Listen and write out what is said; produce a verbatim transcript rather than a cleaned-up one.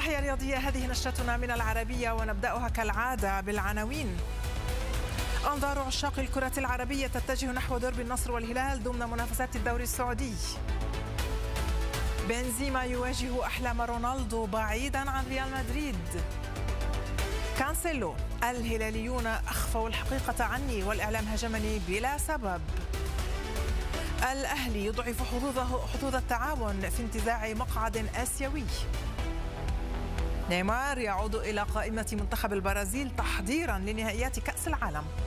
تحية رياضية، هذه نشرتنا من العربية ونبدأها كالعادة بالعناوين. أنظار عشاق الكرة العربية تتجه نحو درب النصر والهلال ضمن منافسات الدوري السعودي. بنزيما يواجه أحلام رونالدو بعيدا عن ريال مدريد. كانسيلو: الهلاليون أخفوا الحقيقة عني والإعلام هجمني بلا سبب. الأهلي يضعف حظوظه حظوظ التعاون في انتزاع مقعد آسيوي. نيمار يعود إلى قائمة منتخب البرازيل تحضيرا لنهائيات كأس العالم.